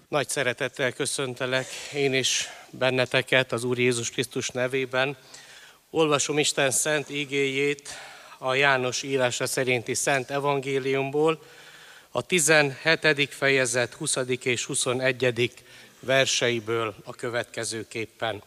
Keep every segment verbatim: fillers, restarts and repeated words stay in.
Nagy szeretettel köszöntelek én is benneteket az Úr Jézus Krisztus nevében. Olvasom Isten szent igéjét a János írása szerinti Szent Evangéliumból, a tizenhetedik fejezet huszadik és huszonegyedik verseiből a következőképpen.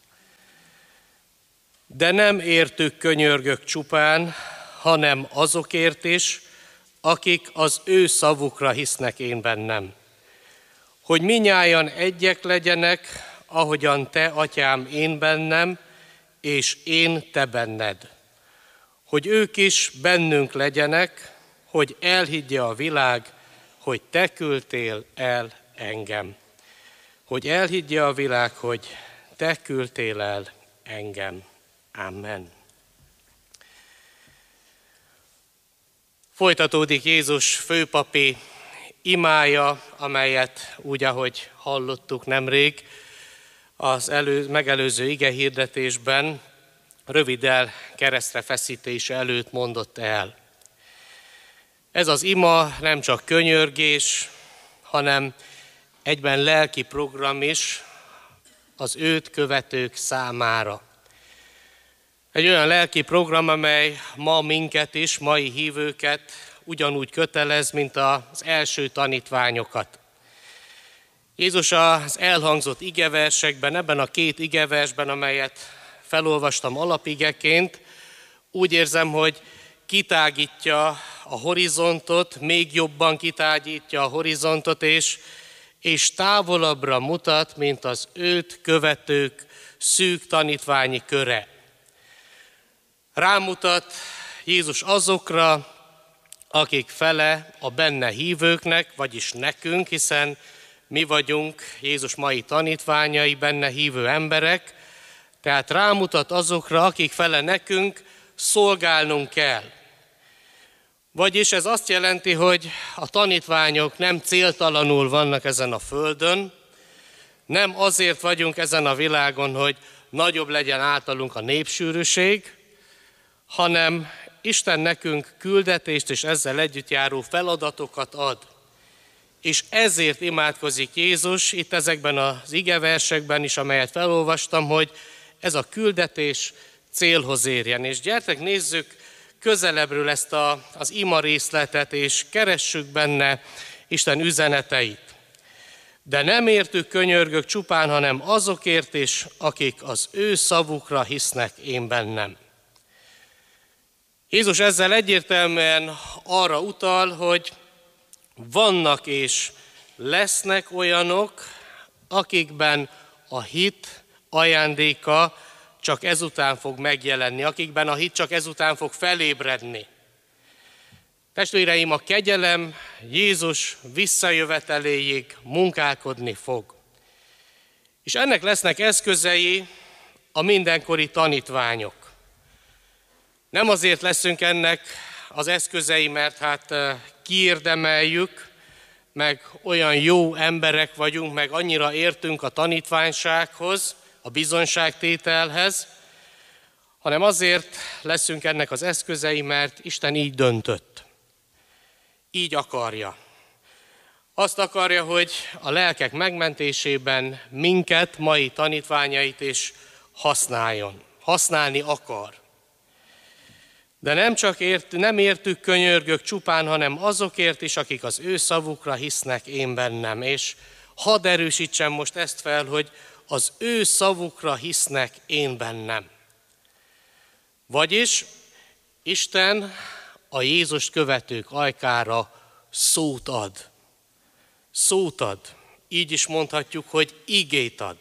De nem értük könyörgök csupán, hanem azokért is, akik az ő szavukra hisznek én bennem. Hogy minnyájan egyek legyenek, ahogyan te, atyám, én bennem, és én te benned. Hogy ők is bennünk legyenek, hogy elhiggye a világ, hogy te küldtél el engem. Hogy elhiggye a világ, hogy te küldtél el engem. Amen. Folytatódik Jézus főpapi imája, amelyet úgy, ahogy hallottuk nemrég, az elő, megelőző igehirdetésben röviddel keresztre feszítése előtt mondott el. Ez az ima nem csak könyörgés, hanem egyben lelki program is az őt követők számára. Egy olyan lelki program, amely ma minket is, mai hívőket ugyanúgy kötelez, mint az első tanítványokat. Jézus az elhangzott igeversekben, ebben a két igeversben, amelyet felolvastam alapigeként, úgy érzem, hogy kitágítja a horizontot, még jobban kitágítja a horizontot, és, és távolabbra mutat, mint az őt követők szűk tanítványi köre. Rámutat Jézus azokra, akik fele a benne hívőknek, vagyis nekünk, hiszen mi vagyunk Jézus mai tanítványai, benne hívő emberek, tehát rámutat azokra, akik fele nekünk szolgálnunk kell. Vagyis ez azt jelenti, hogy a tanítványok nem céltalanul vannak ezen a földön, nem azért vagyunk ezen a világon, hogy nagyobb legyen általunk a népsűrűség, hanem Isten nekünk küldetést és ezzel együtt járó feladatokat ad. És ezért imádkozik Jézus itt ezekben az igeversekben is, amelyet felolvastam, hogy ez a küldetés célhoz érjen. És gyertek, nézzük közelebbről ezt a, az ima részletet, és keressük benne Isten üzeneteit. De nem értük könyörgök csupán, hanem azokért is, akik az ő szavukra hisznek én bennem. Jézus ezzel egyértelműen arra utal, hogy vannak és lesznek olyanok, akikben a hit ajándéka csak ezután fog megjelenni, akikben a hit csak ezután fog felébredni. Testvéreim, a kegyelem Jézus visszajöveteléig munkálkodni fog. És ennek lesznek eszközei a mindenkori tanítványok. Nem azért leszünk ennek az eszközei, mert hát kiérdemeljük, meg olyan jó emberek vagyunk, meg annyira értünk a tanítványsághoz, a bizonyságtételhez, hanem azért leszünk ennek az eszközei, mert Isten így döntött. Így akarja. Azt akarja, hogy a lelkek megmentésében minket, mai tanítványait is használjon. Használni akar. De nem csak ért, nem értük könyörgök csupán, hanem azokért is, akik az ő szavukra hisznek én bennem. És hadd erősítsem most ezt fel, hogy az ő szavukra hisznek én bennem. Vagyis Isten a Jézust követők ajkára szót ad. Szót ad. Így is mondhatjuk, hogy igét ad.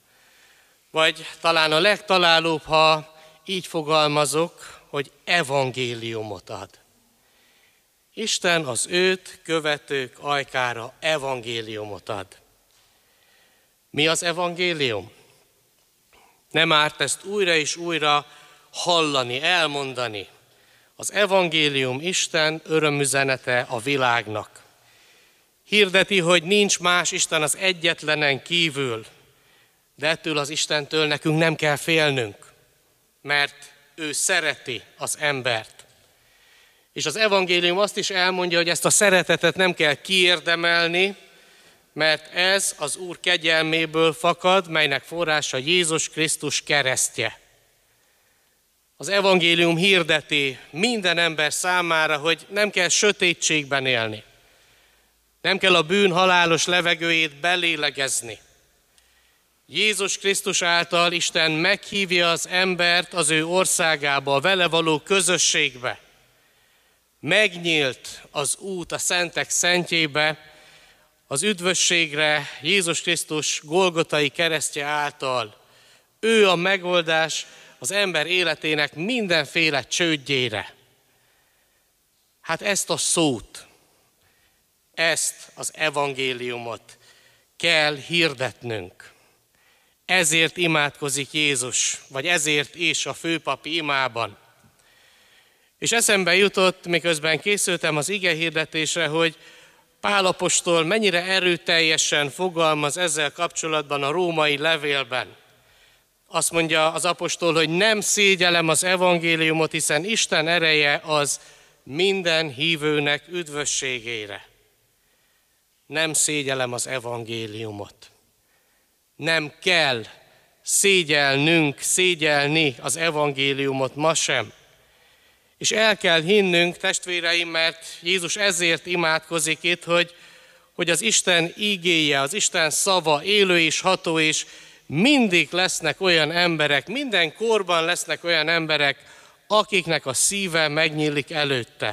Vagy talán a legtalálóbb, ha így fogalmazok, hogy evangéliumot ad. Isten az őt követők ajkára evangéliumot ad. Mi az evangélium? Nem árt ezt újra és újra hallani, elmondani. Az evangélium Isten örömüzenete a világnak. Hirdeti, hogy nincs más Isten az egyetlenen kívül, de ettől az Istentől nekünk nem kell félnünk, mert ő szereti az embert. És az evangélium azt is elmondja, hogy ezt a szeretetet nem kell kiérdemelni, mert ez az Úr kegyelméből fakad, melynek forrása Jézus Krisztus keresztje. Az evangélium hirdeti minden ember számára, hogy nem kell sötétségben élni. Nem kell a bűn halálos levegőjét belélegezni. Jézus Krisztus által Isten meghívja az embert az ő országába, a vele való közösségbe. Megnyílt az út a szentek szentjébe, az üdvösségre Jézus Krisztus golgotai keresztje által. Ő a megoldás az ember életének mindenféle csődjére. Hát ezt a szót, ezt az evangéliumot kell hirdetnünk. Ezért imádkozik Jézus, vagy ezért is a főpapi imában. És eszembe jutott, miközben készültem az ige hirdetésre, hogy Pál apostol mennyire erőteljesen fogalmaz ezzel kapcsolatban a római levélben. Azt mondja az apostol, hogy nem szégyellem az evangéliumot, hiszen Isten ereje az minden hívőnek üdvösségére. Nem szégyellem az evangéliumot. Nem kell szégyelnünk, szégyelni az evangéliumot ma sem. És el kell hinnünk, testvéreim, mert Jézus ezért imádkozik itt, hogy, hogy az Isten ígéje, az Isten szava élő és ható, és mindig lesznek olyan emberek, minden korban lesznek olyan emberek, akiknek a szíve megnyílik előtte.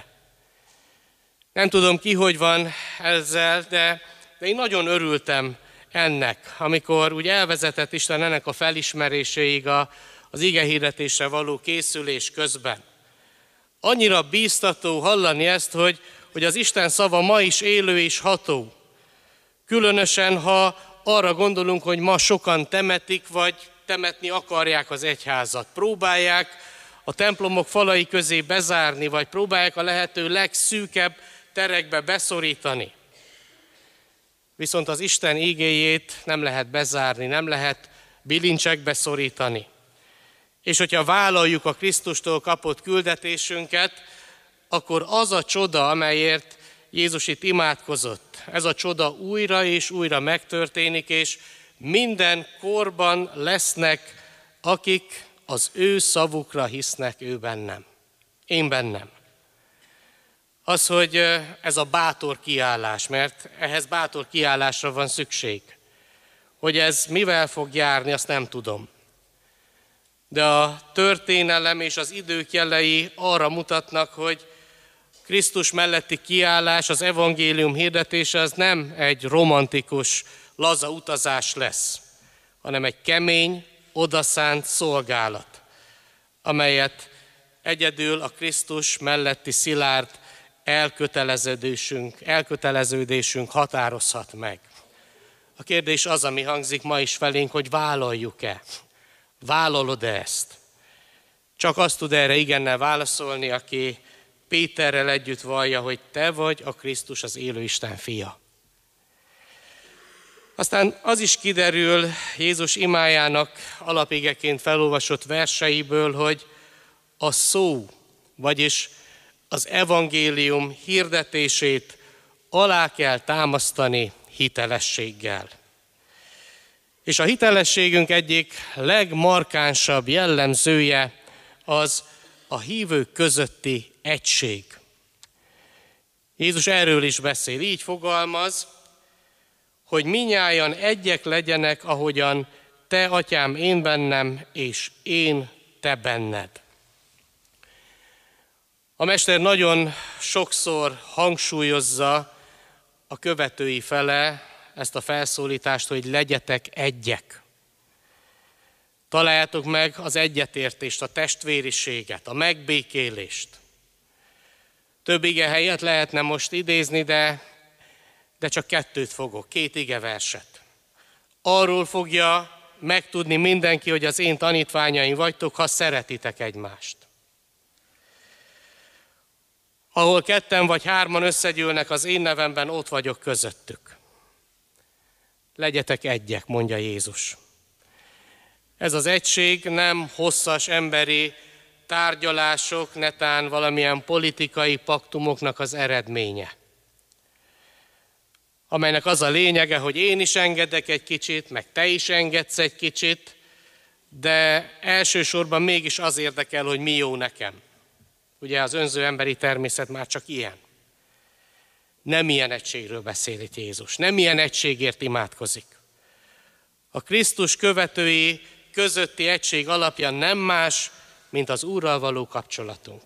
Nem tudom ki, hogy van ezzel, de, de én nagyon örültem ennek, amikor úgy elvezetett Isten ennek a felismeréséig a, az igehirdetésre való készülés közben. Annyira bíztató hallani ezt, hogy, hogy az Isten szava ma is élő és ható. Különösen, ha arra gondolunk, hogy ma sokan temetik, vagy temetni akarják az egyházat. Próbálják a templomok falai közé bezárni, vagy próbálják a lehető legszűkebb terekbe beszorítani. Viszont az Isten ígéjét nem lehet bezárni, nem lehet bilincsekbe szorítani. És hogyha vállaljuk a Krisztustól kapott küldetésünket, akkor az a csoda, amelyért Jézus itt imádkozott, ez a csoda újra és újra megtörténik, és minden korban lesznek, akik az ő szavukra hisznek ő bennem. Én bennem. Az, hogy ez a bátor kiállás, mert ehhez bátor kiállásra van szükség. Hogy ez mivel fog járni, azt nem tudom. De a történelem és az idők jelei arra mutatnak, hogy Krisztus melletti kiállás, az evangélium hirdetése az nem egy romantikus, laza utazás lesz, hanem egy kemény, odaszánt szolgálat, amelyet egyedül a Krisztus melletti szilárd elköteleződésünk, elköteleződésünk határozhat meg. A kérdés az, ami hangzik ma is felénk, hogy vállaljuk-e? Vállalod-e ezt? Csak azt tud erre igennel válaszolni, aki Péterrel együtt vallja, hogy te vagy a Krisztus, az élő Isten fia. Aztán az is kiderül Jézus imájának alapégeként felolvasott verseiből, hogy a szó, vagyis az evangélium hirdetését alá kell támasztani hitelességgel. És a hitelességünk egyik legmarkánsabb jellemzője az a hívők közötti egység. Jézus erről is beszél, így fogalmaz, hogy minnyájan egyek legyenek, ahogyan te, atyám, én bennem, és én te benned. A mester nagyon sokszor hangsúlyozza a követői fele ezt a felszólítást, hogy legyetek egyek. Találjátok meg az egyetértést, a testvériséget, a megbékélést. Több ige helyet lehetne most idézni, de, de csak kettőt fogok, két igeverset. Arról fogja megtudni mindenki, hogy az én tanítványaim vagytok, ha szeretitek egymást. Ahol ketten vagy hárman összegyűlnek az én nevemben, ott vagyok közöttük. Legyetek egyek, mondja Jézus. Ez az egység nem hosszas emberi tárgyalások, netán valamilyen politikai paktumoknak az eredménye, amelynek az a lényege, hogy én is engedek egy kicsit, meg te is engedsz egy kicsit, de elsősorban mégis az érdekel, hogy mi jó nekem. Ugye az önző emberi természet már csak ilyen. Nem ilyen egységről beszél itt Jézus, nem ilyen egységért imádkozik. A Krisztus követői közötti egység alapja nem más, mint az Úrral való kapcsolatunk.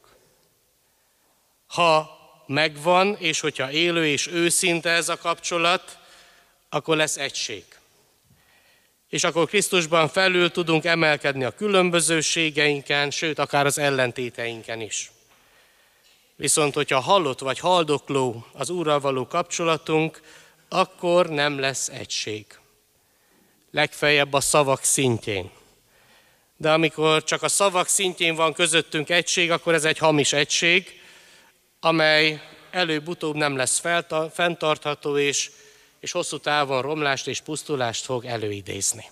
Ha megvan, és hogyha élő és őszinte ez a kapcsolat, akkor lesz egység. És akkor Krisztusban felül tudunk emelkedni a különbözőségeinken, sőt, akár az ellentéteinken is. Viszont, hogyha halott vagy haldokló az Úrral való kapcsolatunk, akkor nem lesz egység. Legfeljebb a szavak szintjén. De amikor csak a szavak szintjén van közöttünk egység, akkor ez egy hamis egység, amely előbb-utóbb nem lesz fenntartható, és, és hosszú távon romlást és pusztulást fog előidézni.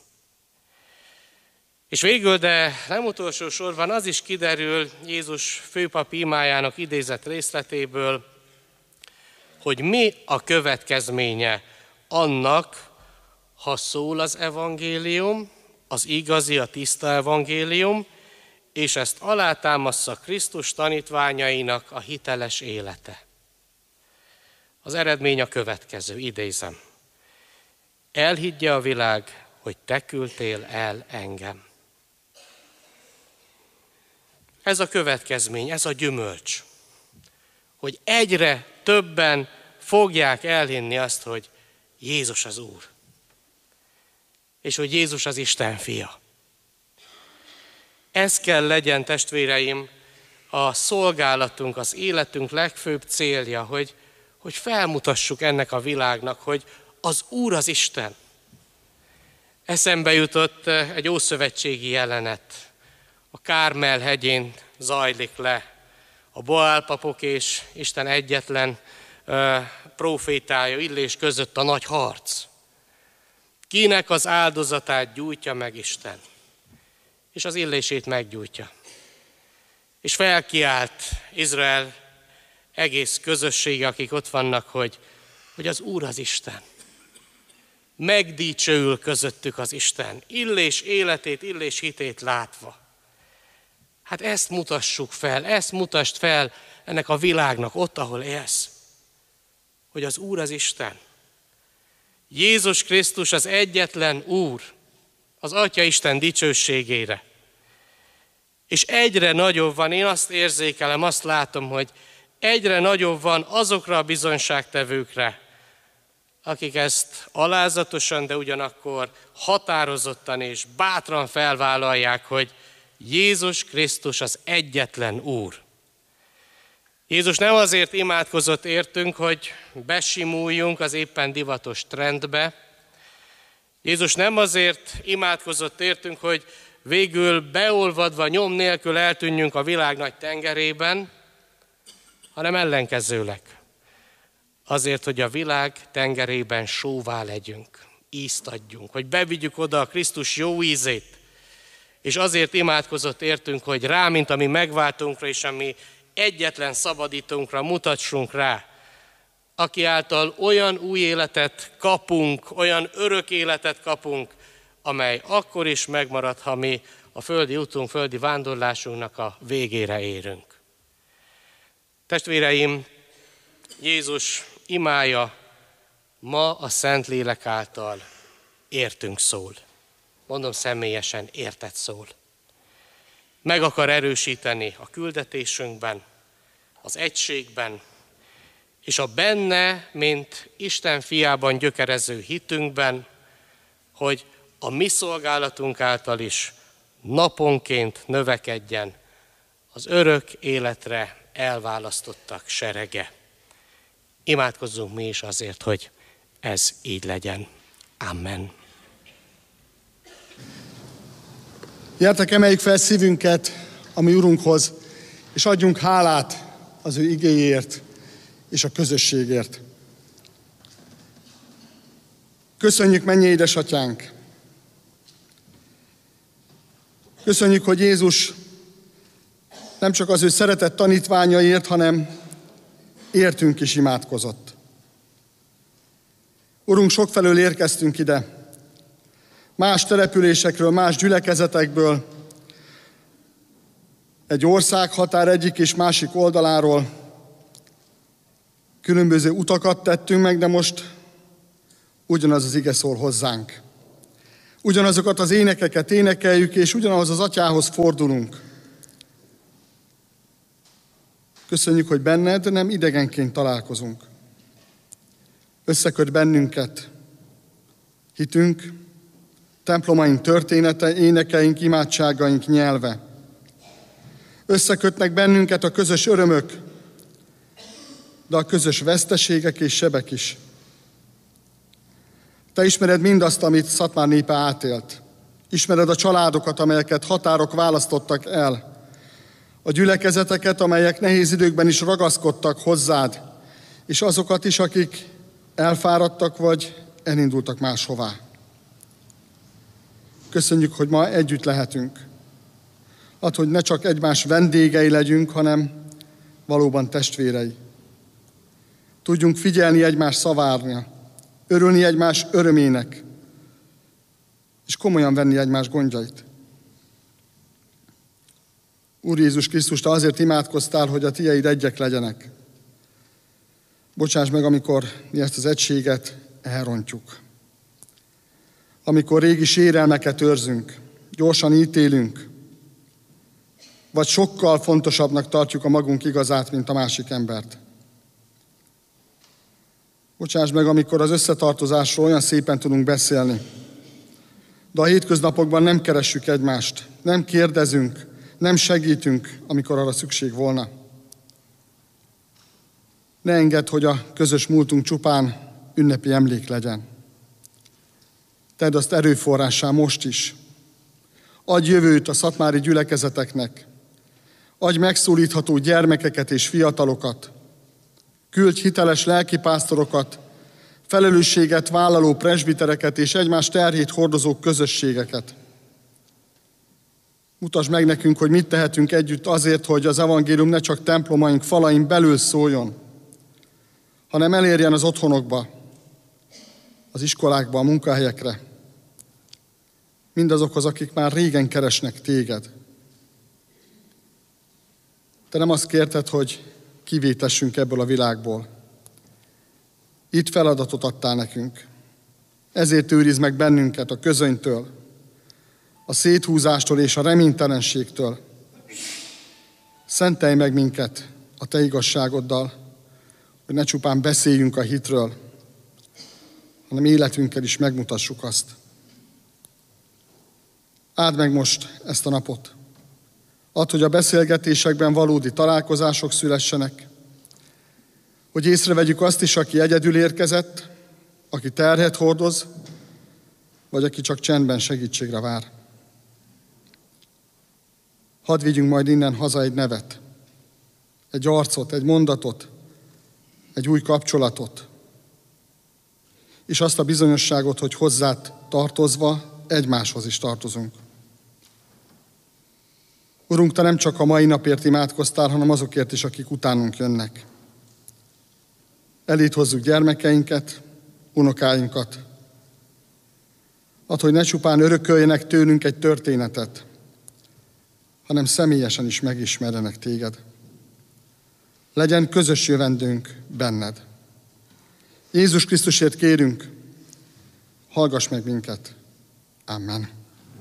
És végül, de nem utolsó sorban az is kiderül Jézus főpapi imájának idézett részletéből, hogy mi a következménye annak, ha szól az evangélium, az igazi, a tiszta evangélium, és ezt alátámaszza Krisztus tanítványainak a hiteles élete. Az eredmény a következő, idézem. Elhiggye a világ, hogy te küldtél el engem. Ez a következmény, ez a gyümölcs, hogy egyre többen fogják elhinni azt, hogy Jézus az Úr, és hogy Jézus az Isten fia. Ez kell legyen, testvéreim, a szolgálatunk, az életünk legfőbb célja, hogy, hogy felmutassuk ennek a világnak, hogy az Úr az Isten. Eszembe jutott egy ószövetségi jelenet. A Kármel hegyén zajlik le a Baál papok és Isten egyetlen uh, prófétája Illés között a nagy harc. Kinek az áldozatát gyújtja meg Isten? És az Illését meggyújtja. És felkiált Izrael egész közössége, akik ott vannak, hogy, hogy az Úr az Isten. Megdicsőül közöttük az Isten. Illés életét, Illés hitét látva. Hát ezt mutassuk fel, ezt mutasd fel ennek a világnak ott, ahol élsz. Hogy az Úr az Isten. Jézus Krisztus az egyetlen Úr, az Atya Isten dicsőségére. És egyre nagyobb van, én azt érzékelem, azt látom, hogy egyre nagyobb van azokra a bizonyságtevőkre, akik ezt alázatosan, de ugyanakkor határozottan és bátran felvállalják, hogy Jézus Krisztus az egyetlen Úr. Jézus nem azért imádkozott értünk, hogy besimuljunk az éppen divatos trendbe. Jézus nem azért imádkozott értünk, hogy végül beolvadva, nyom nélkül eltűnjünk a világ nagy tengerében, hanem ellenkezőleg. Azért, hogy a világ tengerében sóvá legyünk, ízt adjunk, hogy bevigyük oda a Krisztus jó ízét, és azért imádkozott értünk, hogy rá, mint a mi megváltunkra és a mi egyetlen szabadítónkra mutassunk rá, aki által olyan új életet kapunk, olyan örök életet kapunk, amely akkor is megmarad, ha mi a földi útunk, földi vándorlásunknak a végére érünk. Testvéreim, Jézus imája ma a Szentlélek által értünk szól. Mondom személyesen, érted szól. Meg akar erősíteni a küldetésünkben, az egységben, és a benne, mint Isten fiában gyökerező hitünkben, hogy a mi szolgálatunk által is naponként növekedjen az örök életre elválasztottak serege. Imádkozzunk mi is azért, hogy ez így legyen. Amen. Gyertek, emeljük fel szívünket a mi Urunkhoz, és adjunk hálát az ő igéjért és a közösségért. Köszönjük, mennyei édesatyánk! Köszönjük, hogy Jézus nem csak az ő szeretett tanítványaiért, hanem értünk is imádkozott. Urunk, sokfelől érkeztünk ide. Más településekről, más gyülekezetekből, egy országhatár egyik és másik oldaláról különböző utakat tettünk meg, de most ugyanaz az ige szól hozzánk. Ugyanazokat az énekeket énekeljük, és ugyanaz az Atyához fordulunk. Köszönjük, hogy benned nem idegenként találkozunk. Összeköt bennünket hitünk, templomaink története, énekeink, imádságaink nyelve. Összekötnek bennünket a közös örömök, de a közös veszteségek és sebek is. Te ismered mindazt, amit Szatmár népe átélt. Ismered a családokat, amelyeket határok választottak el. A gyülekezeteket, amelyek nehéz időkben is ragaszkodtak hozzád, és azokat is, akik elfáradtak vagy elindultak máshová. Köszönjük, hogy ma együtt lehetünk. Add, hogy ne csak egymás vendégei legyünk, hanem valóban testvérei. Tudjunk figyelni egymás szavára, örülni egymás örömének, és komolyan venni egymás gondjait. Úr Jézus Krisztus, te azért imádkoztál, hogy a tieid egyek legyenek. Bocsáss meg, amikor mi ezt az egységet elrontjuk. Amikor régi sérelmeket őrzünk, gyorsan ítélünk, vagy sokkal fontosabbnak tartjuk a magunk igazát, mint a másik embert. Bocsáss meg, amikor az összetartozásról olyan szépen tudunk beszélni, de a hétköznapokban nem keressük egymást, nem kérdezünk, nem segítünk, amikor arra szükség volna. Ne engedd, hogy a közös múltunk csupán ünnepi emlék legyen. Tedd azt erőforrássá most is. Adj jövőt a szatmári gyülekezeteknek. Adj megszólítható gyermekeket és fiatalokat. Küldj hiteles lelkipásztorokat, felelősséget vállaló presbitereket és egymás terhét hordozó közösségeket. Mutasd meg nekünk, hogy mit tehetünk együtt azért, hogy az evangélium ne csak templomaink falain belül szóljon, hanem elérjen az otthonokba, az iskolákba, a munkahelyekre, mindazokhoz, akik már régen keresnek téged. Te nem azt kérted, hogy kivétessünk ebből a világból. Itt feladatot adtál nekünk. Ezért őrizd meg bennünket a közönytől, a széthúzástól és a reménytelenségtől. Szentelj meg minket a te igazságoddal, hogy ne csupán beszéljünk a hitről, hanem életünkkel is megmutassuk azt. Áld meg most ezt a napot. Add, hogy a beszélgetésekben valódi találkozások szülessenek, hogy észrevegyük azt is, aki egyedül érkezett, aki terhet hordoz, vagy aki csak csendben segítségre vár. Hadd vigyünk majd innen haza egy nevet, egy arcot, egy mondatot, egy új kapcsolatot, és azt a bizonyosságot, hogy hozzád tartozva egymáshoz is tartozunk. Urunk, te nem csak a mai napért imádkoztál, hanem azokért is, akik utánunk jönnek. Eléd hozzuk gyermekeinket, unokáinkat. Add, hogy ne csupán örököljenek tőlünk egy történetet, hanem személyesen is megismerjenek téged. Legyen közös jövendőnk benned. Jézus Krisztusért kérünk, hallgass meg minket. Amen.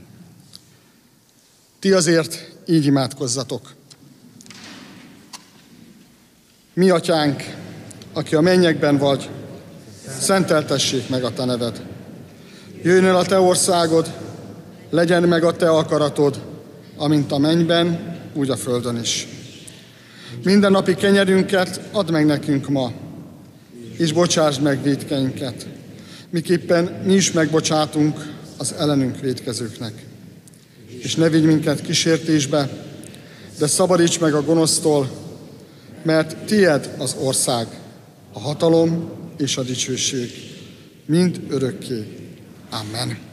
Ti azért így imádkozzatok. Mi atyánk, aki a mennyekben vagy, szenteltessék meg a te neved. Jöjjön el a te országod, legyen meg a te akaratod, amint a mennyben, úgy a földön is. Minden napi kenyerünket add meg nekünk ma, és bocsásd meg vétkeinket, miképpen mi is megbocsátunk az ellenünk vétkezőknek. És ne vigy minket kísértésbe, de szabadíts meg a gonosztól, mert tied az ország, a hatalom és a dicsőség, mind örökké. Amen.